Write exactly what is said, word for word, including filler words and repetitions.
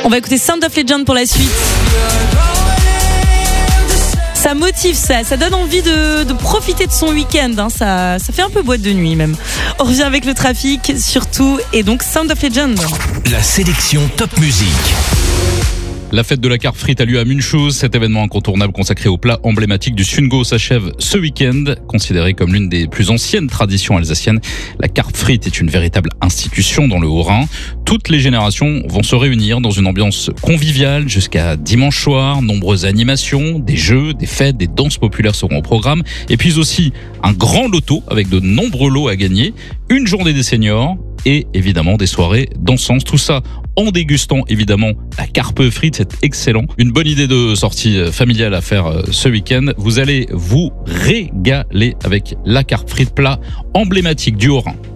On va écouter Sound of Legend pour la suite. Ça motive, ça, ça donne envie de, de profiter de son week-end, hein. ça, ça fait un peu boîte de nuit même. On revient avec le trafic surtout et donc Sound of Legend. La sélection Top Music. La fête de la carpe frite a lieu à Münchow. Cet événement incontournable consacré au plat emblématique du Sungo s'achève ce week-end. Considéré comme l'une des plus anciennes traditions alsaciennes, la carpe frite est une véritable institution dans le Haut-Rhin. Toutes les générations vont se réunir dans une ambiance conviviale jusqu'à dimanche soir. Nombreuses animations, des jeux, des fêtes, des danses populaires seront au programme. Et puis aussi un grand loto avec de nombreux lots à gagner. Une journée des seniors et évidemment des soirées dansance. Tout ça en dégustant évidemment la carpe frite, c'est excellent. Une bonne idée de sortie familiale à faire ce week-end. Vous allez vous régaler avec la carpe frite, plat emblématique du Haut-Rhin.